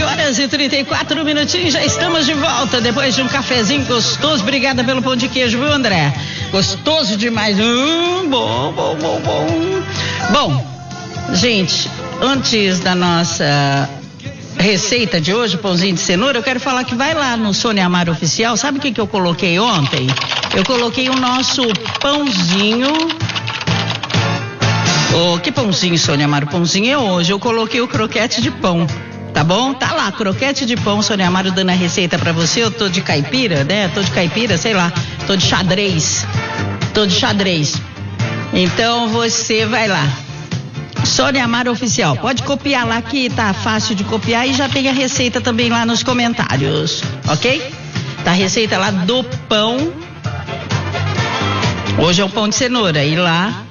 11h34, já estamos de volta depois de um cafezinho gostoso. Obrigada pelo pão de queijo, viu, André? Gostoso demais. Bom. Bom, gente, antes da nossa receita de hoje, pãozinho de cenoura, eu quero falar que vai lá no Sônia Amaro Oficial. Sabe o que eu coloquei ontem? Eu coloquei o nosso pãozinho. Que pãozinho, Sônia Amaro? Pãozinho é hoje. Eu coloquei o croquete de pão. Tá bom? Tá lá, croquete de pão, Sônia Amaro dando a receita pra você. Eu tô de caipira, né? Tô de caipira, sei lá. Tô de xadrez. Então você vai lá. Sônia Amaro Oficial. Pode copiar lá que tá fácil de copiar e já tem a receita também lá nos comentários. Ok? Tá a receita lá do pão. Hoje é o pão de cenoura. E lá